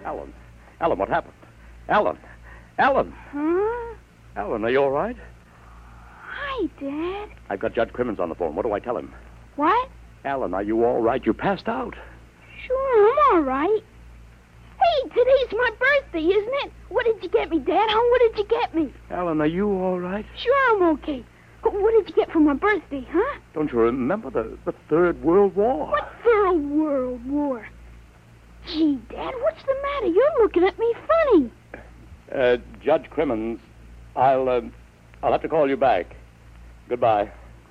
Ellen. Ellen, what happened? Ellen. Ellen. Huh? Ellen, are you all right? Hi, Dad. I've got Judge Crimmins on the phone. What do I tell him? What? Ellen, are you all right? You passed out. Sure, I'm all right. Hey, today's my birthday, isn't it? What did you get me, Dad? Huh? What did you get me? Ellen, are you all right? Sure, I'm okay. What did you get for my birthday, huh? Don't you remember the Third World War? What Third World War? Gee, Dad, what's the matter? You're looking at me funny. Judge Crimmins, I'll have to call you back. Goodbye.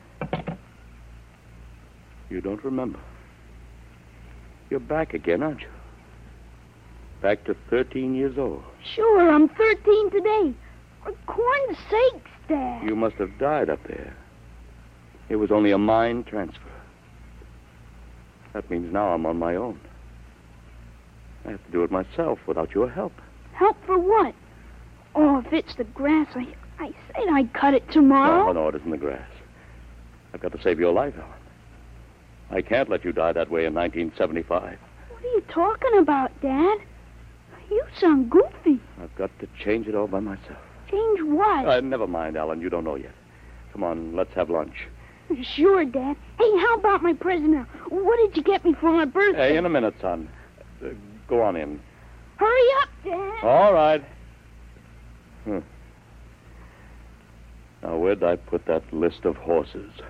You don't remember. You're back again, aren't you? Back to 13 years old. Sure, I'm 13 today. For corn's sakes, Dad. You must have died up there. It was only a mind transfer. That means now I'm on my own. I have to do it myself without your help. Help for what? Oh, if it's the grass, I said I'd cut it tomorrow. No, it isn't the grass. I've got to save your life, Ellen. I can't let you die that way in 1975. What are you talking about, Dad? You sound goofy. I've got to change it all by myself. Change what? Never mind, Alan. You don't know yet. Come on, let's have lunch. Sure, Dad. Hey, how about my present now? What did you get me for my birthday? Hey, in a minute, son. Go on in. Hurry up, Dad. All right. Now, where'd I put that list of horses?